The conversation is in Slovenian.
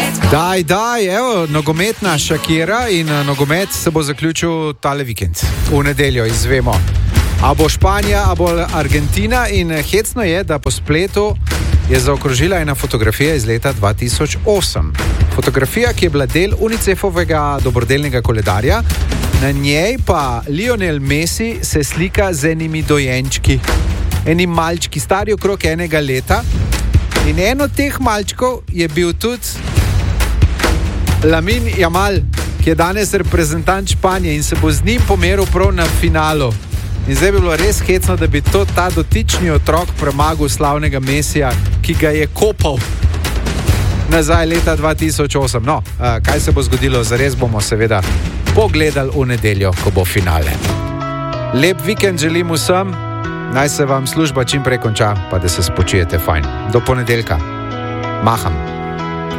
Daj, evo, nogometna Shakira in nogomet se bo zaključil tale vikend. V nedeljo izvemo, a bo Španija, a bo Argentina in hecno je, da po spletu je zaokrožila ena fotografija iz leta 2008. Fotografija, ki je bila del UNICEF-ovega dobrodelnega koledarja, na njej pa Lionel Messi se slika z enimi dojenčki, eni malčki, stari okrog 1 leta. In en od teh malčkov je bil tudi Lamine Yamal, ki je danes reprezentant Španije in se bo z njim pomeril prav na finalu. In zdaj bi bilo res hecno, da bi ta dotični otrok premagal slavnega Messija, ki ga je kopal nazaj leta 2008. No, kaj se bo zgodilo, zares bomo seveda pogledali v nedeljo, ko bo finale. Lep vikend želim vsem, naj se vam služba čim prej konča, pa da se spočijete fajn. Do ponedeljka. Maham.